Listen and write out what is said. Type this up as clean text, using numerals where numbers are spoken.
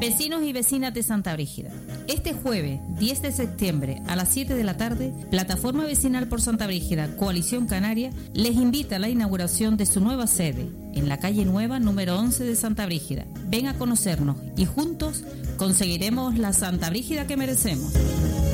Vecinos y vecinas de Santa Brígida, este jueves 10 de septiembre a las 7 de la tarde, Plataforma Vecinal por Santa Brígida, Coalición Canaria, les invita a la inauguración de su nueva sede en la calle Nueva, número 11 de Santa Brígida. Ven a conocernos y juntos conseguiremos la Santa Brígida que merecemos.